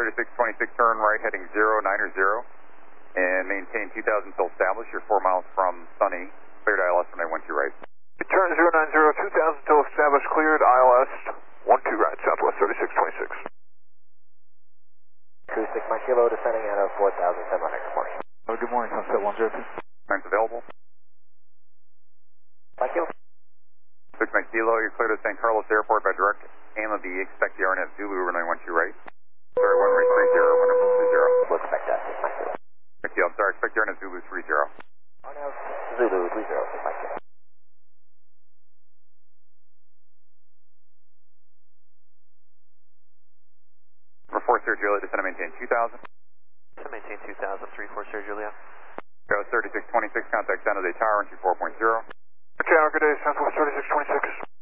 3626, turn right heading 090 and maintain 2000 until established. You're 4 miles from Sunny. Cleared ILS runway 12 right. Turn 090, 2000 until established, cleared ILS 12 right, Southwest 3626. Cruise 6 Mike Kilo descending out of 4,700. Good morning. Oh, good morning, Sunset 102. Time's available. Mike Kilo. 6 Mike Kilo, you're cleared at San Carlos Airport by direct AMB. Expect the RNF Zulu runway 12 right. Sorry, runway 30, 1030. We'll expect that, 6 Mike Kilo. Mike Kilo, I'm sorry, expect the RNF Zulu 30. RNF Zulu 30, 6 Mike Kilo. For 4 Sierra Juliet, descend and maintain 2000. To maintain 2000, 3-4 Sierra Juliet. Go 3626, contact San Jose Tower, 24.0. Tower, good day, Southwest 3626.